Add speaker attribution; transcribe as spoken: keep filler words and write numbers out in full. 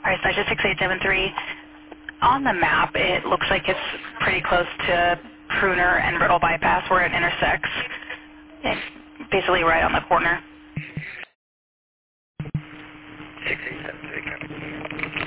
Speaker 1: Alright, Sasha six eight seven three. On the map, it looks like it's pretty close to Pruner and Riddle Bypass where it intersects. It's basically right on the corner.